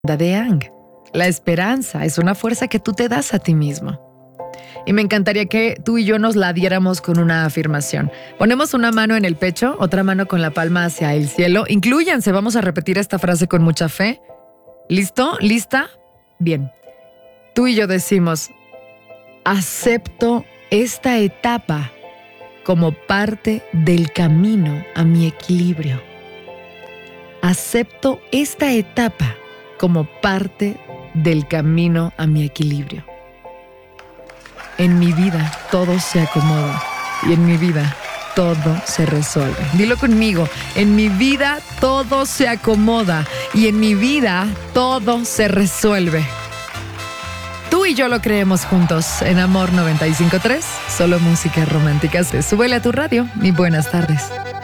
de Yang. La esperanza es una fuerza que tú te das a ti mismo. Y me encantaría que tú y yo nos la diéramos con una afirmación. Ponemos una mano en el pecho, otra mano con la palma hacia el cielo. Inclúyanse, vamos a repetir esta frase con mucha fe. ¿Listo? ¿Lista? Bien. Tú y yo decimos, acepto esta etapa como parte del camino a mi equilibrio. Acepto esta etapa como parte del camino a mi equilibrio. En mi vida todo se acomoda y en mi vida todo se resuelve. Dilo conmigo, en mi vida todo se acomoda y en mi vida todo se resuelve. Tú y yo lo creemos juntos en Amor 95.3, solo música romántica. Súbele a tu radio y buenas tardes.